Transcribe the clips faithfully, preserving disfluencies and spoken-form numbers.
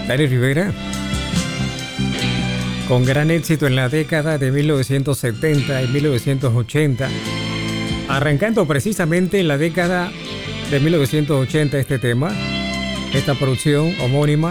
Dani Rivera, con gran éxito en la década de mil novecientos setenta y mil novecientos ochenta, arrancando precisamente en la década de mil novecientos ochenta este tema, esta producción homónima,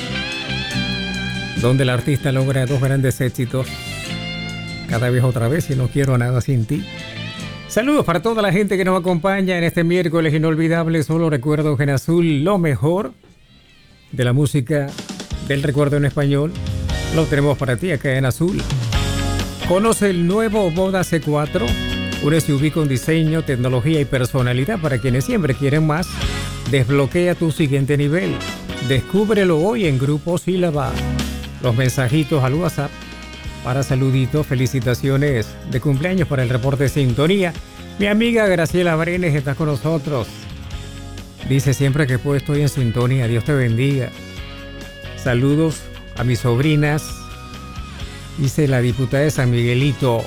donde el artista logra dos grandes éxitos, Cada vez otra vez y No quiero nada sin ti. Saludos para toda la gente que nos acompaña en este miércoles inolvidable. Solo recuerdo en azul, lo mejor de la música del recuerdo en español lo tenemos para ti acá en azul. Conoce el nuevo Moda C cuatro, un S U V con diseño, tecnología y personalidad para quienes siempre quieren más. Desbloquea tu siguiente nivel. Descúbrelo hoy en Grupo Sílaba. Los mensajitos al WhatsApp para saluditos, felicitaciones de cumpleaños para el reporte de sintonía. Mi amiga Graciela Brenes está con nosotros. Dice siempre que puedo estoy en sintonía. Dios te bendiga. Saludos a mis sobrinas. Dice la diputada de San Miguelito.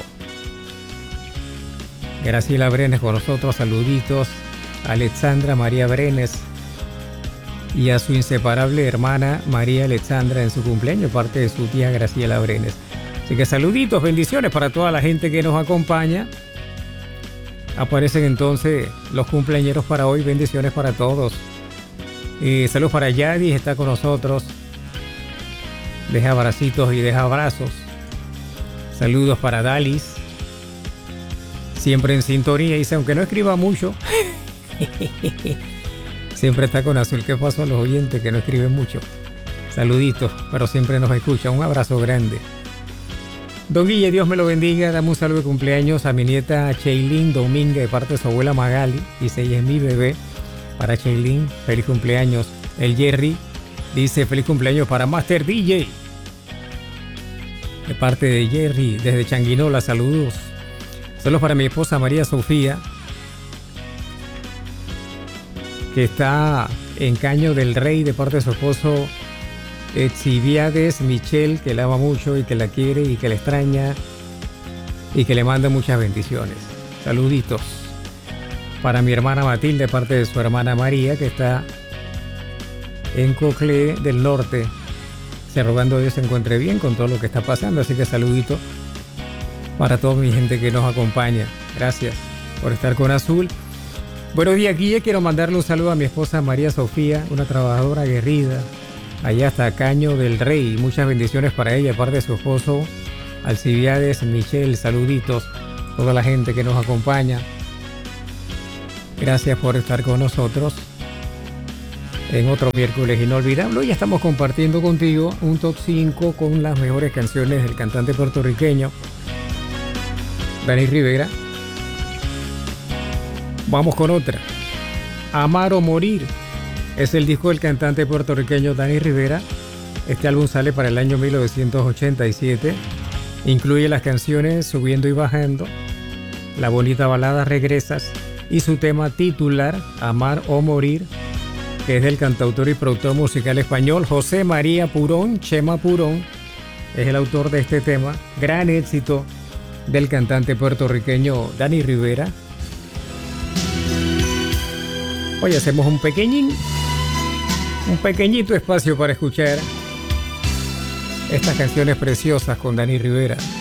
Graciela Brenes con nosotros. Saluditos a Alexandra María Brenes y a su inseparable hermana María Alexandra en su cumpleaños, parte de su tía Graciela Brenes. Así que saluditos, bendiciones para toda la gente que nos acompaña. Aparecen entonces los cumpleañeros para hoy. Bendiciones para todos. Eh, saludos para Yadis, está con nosotros. Deja abracitos y deja abrazos. Saludos para Dalis. Siempre en sintonía. Dice, aunque no escriba mucho, siempre está con azul. ¿Qué pasó a los oyentes que no escriben mucho? Saluditos, pero siempre nos escucha. Un abrazo grande. Don Guille, Dios me lo bendiga. Dame un saludo de cumpleaños a mi nieta Cheilín Dominga de parte de su abuela Magali. Dice, ella es mi bebé. Para Cheilín, feliz cumpleaños. El Jerry dice, feliz cumpleaños para Master D J. De parte de Jerry, desde Changuinola, saludos. Saludos para mi esposa María Sofía, que está en Caño del Rey, de parte de su esposo Exhibiades Michel, que la ama mucho y que la quiere y que la extraña y que le manda muchas bendiciones. Saluditos para mi hermana Matilde, de parte de su hermana María, que está en Coclé del Norte, se rogando a Dios se encuentre bien con todo lo que está pasando. Así que saluditos para toda mi gente que nos acompaña. Gracias por estar con Azul. Buenos días, Guille. Quiero mandarle un saludo a mi esposa María Sofía, una trabajadora aguerrida, allá hasta Caño del Rey. Muchas bendiciones para ella, aparte de su esposo Alcibiades Michel. Saluditos a toda la gente que nos acompaña. Gracias por estar con nosotros en otro miércoles inolvidable. Hoy estamos compartiendo contigo un top cinco con las mejores canciones del cantante puertorriqueño Dani Rivera. Vamos con otra. Amar o morir es el disco del cantante puertorriqueño Dani Rivera. Este álbum sale para el año mil novecientos ochenta y siete. Incluye las canciones Subiendo y Bajando, la bonita balada Regresas y su tema titular Amar o morir, que es del cantautor y productor musical español José María Purón. Chema Purón es el autor de este tema. Gran éxito del cantante puertorriqueño Dani Rivera. Hoy hacemos un pequeñín, un pequeñito espacio para escuchar estas canciones preciosas con Dani Rivera.